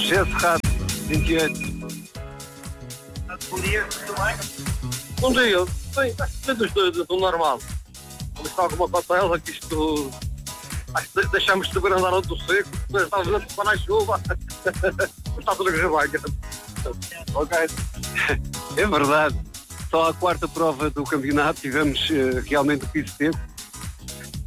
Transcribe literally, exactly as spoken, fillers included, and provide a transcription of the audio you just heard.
José Serrado, vinte e oito. Bom dia, tudo bem? Bom dia, bem, dentro do, do normal. Como está alguma papela que isto... Acho que deixamos de andar ao do seco, depois estávamos a tomar na chuva. Está tudo a correr bem. Ok. É verdade. Só a quarta prova do campeonato tivemos uh, realmente o piso seco.